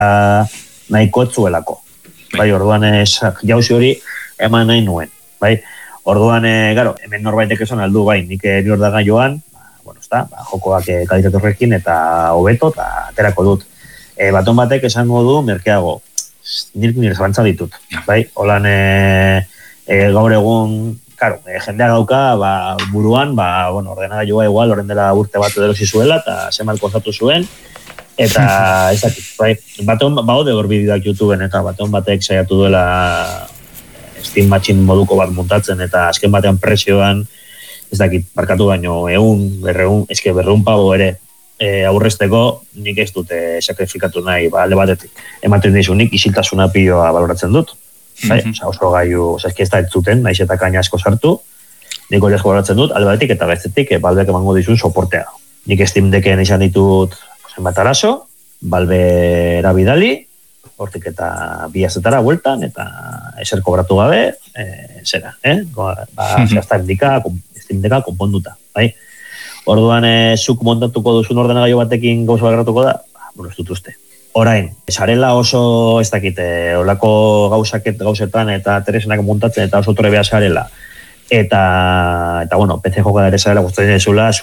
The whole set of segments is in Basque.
nahiko etzuelako. Bai, orduan jauzi hori eman nahi nuen. Bai, orduan, hemen norbaitek esan aldu, bai, nik hor daga joan, jokoak kalitate horrekin eta hobeto eta aterako dut. Baton batek esango du merkeago. Nire zabantza ditut. Bai, holan gaur egun, jendea gauka, buruan, ordenaga joa igual, horren dela urte bat erosi zuela, eta zemal konzatu zuen, eta ezakit, bai, baton baude hor bideoak YouTubeen, eta baton batek saiatu duela Steam Machine moduko bat muntatzen, eta azken batean presioan, ez dakit, barkatu baino, 100 pabo ere, aurrezteko, nik ez dute sakrifikatu nahi, alde batetik. Ematen dizu nik, isiltasuna piloa baloratzen dut. Oso gaiu, ez da entzuten, naiz eta kaina asko sartu, nik hori asko baloratzen dut, alde batetik eta bestetik, Valvek emango dizun soportea. Nik Steam Decken izan ditut zenbat arazo, Valve erabidali, hortik eta biazetara bueltan, eta eser kobratu gabe, zera, Steam Decka konponduta, bai? Orduan, zuk montatuko duzun ordenagailu batekin gauza bakaratuko da, ez dut uste. Orain, sarela oso, ez dakite, olako gauzetan eta teresenak montatzen eta oso trebea sarela. Eta PC joka ere sarela gustatzen ezula,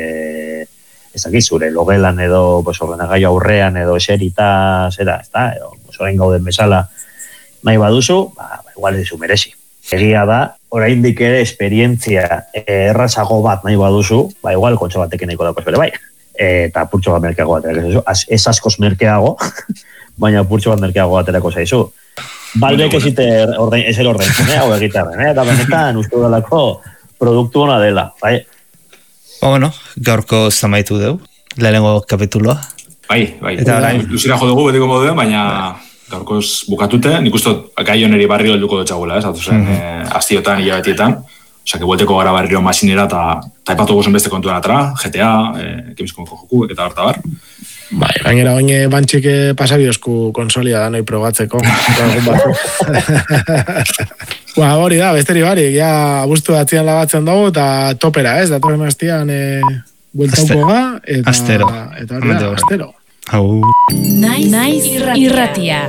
zure logelan edo ordenagailu aurrean edo eserita, zera, ez da, orain gauden bezala nahi baduzu, igual ez dizu merezi. Egia da, oraindik ere esperientzia errazago bat nahi baduzu, igual kontxe batekin nahiko daukaz bere bai. Eta purtsu bat merkeago aterako zaizu. Ez askoz merkeago, baina purtsu bat merkeago aterako zaizu. Valvek ez el ordaintzen, hau egitarren, eta benetan uste dalako produktu ona dela, bai? Gaurko zamaitu dugu, lehenengo kapituloa. Bai, luzira jo dugu betiko moduan, baina gaurkoz bukatute, nik uste gai honeri barrio helduko dutxagula, astiotan, hilabetietan, que buelteko gara barrio masinera eta epatu gozen beste kontuan atara, GTA, Gamescomko joku, eta bar. Bai, gainera oin bantxik pasabiozku konsolia da noi probatzeko. Hori da, besteri barik, ja abuztu datzian lagatzen dugu, eta topera, ez, datorren hastian bueltauko ga, eta hori da, astero. Naiz irratia.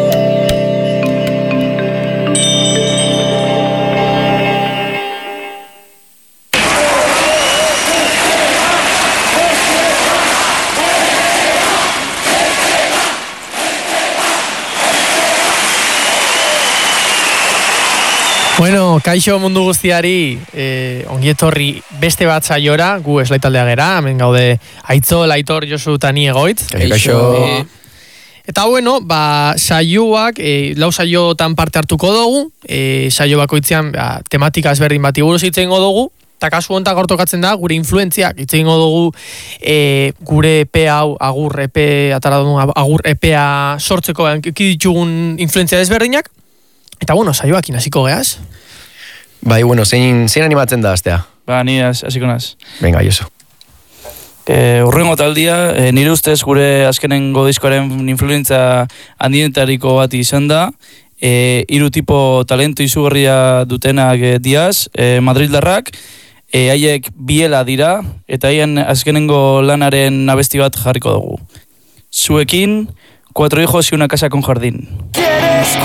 Bueno, kaixo mundu guztiari, ongietorri beste bat saiora, gu eslaitaldea gera, hemen gaude Aitzol, Aitor, Josu eta ni Egoitz. Kaixo. Eta bueno, saioak, lau saiotan parte hartuko dugu, saio bakoitzean tematika ezberdin bati buruz hitz egingo dugu, eta kasu honetan gaur tokatzen da, gure influentziak hitz egingo dugu, gure EP hau, agur EP-a sortzeko ditugun influentzia ezberdinak. Eta bueno, saioakin hasiko geaz. Bai, bueno, zein animatzen da astea? Ni hasiko naz. Venga, Josu. Urrengo taldia, nire ustez gure azkenengo diskoaren influentza handienetariko bat izan da. 3 tipo talento izugarria dutenak diaz, madrildarrak, haiek biela dira, eta haien azkenengo lanaren abesti bat jarriko dugu. Zuekin, 4 hijos y una casa con jardín. ¿Quieres